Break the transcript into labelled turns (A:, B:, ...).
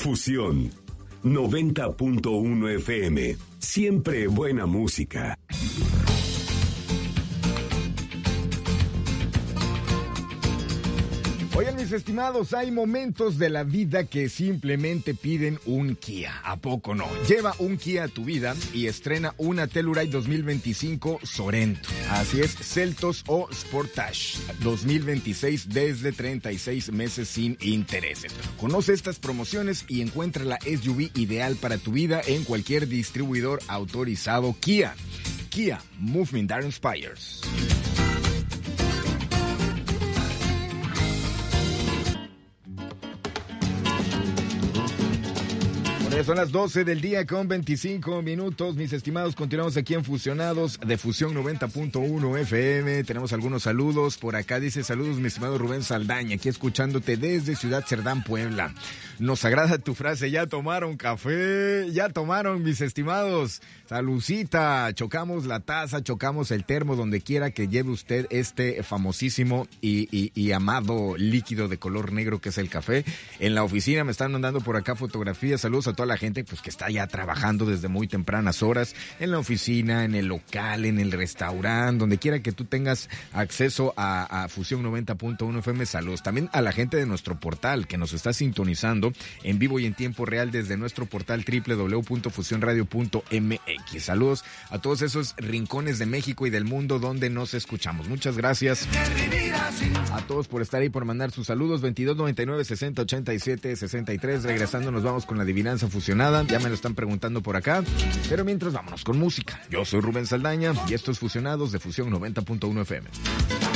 A: Fusión 90.1 FM. Siempre buena música.
B: Oigan, mis estimados, hay momentos de la vida que simplemente piden un Kia. ¿A poco no? Lleva un Kia a tu vida y estrena una Telluride 2025 Sorento. Así es, Seltos o Sportage 2026 desde 36 meses sin intereses. Conoce estas promociones y encuentra la SUV ideal para tu vida en cualquier distribuidor autorizado Kia. Kia, movement that inspires. Son las 12 del día con 25 minutos, mis estimados. Continuamos aquí en Fusionados de Fusión 90.1 FM. Tenemos algunos saludos. Por acá dice: saludos, mi estimado Rubén Saldaña, aquí escuchándote desde Ciudad Cerdán, Puebla. Nos agrada tu frase, ya tomaron café, ya tomaron, mis estimados. Salucita, chocamos la taza, chocamos el termo, donde quiera que lleve usted este famosísimo y amado líquido de color negro que es el café. En la oficina me están mandando por acá fotografías. Saludos a toda la gente pues que está ya trabajando desde muy tempranas horas en la oficina, en el local, en el restaurante, donde quiera que tú tengas acceso a Fusión 90.1 FM. Saludos también a la gente de nuestro portal que nos está sintonizando en vivo y en tiempo real desde nuestro portal www.fusionradio.mx. Saludos a todos esos rincones de México y del mundo donde nos escuchamos. Muchas gracias a todos por estar ahí, por mandar sus saludos. 22 99 60 87 63. Regresando nos vamos con la adivinanza fusionada. Ya me lo están preguntando por acá, pero mientras vámonos con música. Yo soy Rubén Saldaña y esto es Fusionados de Fusión 90.1 FM.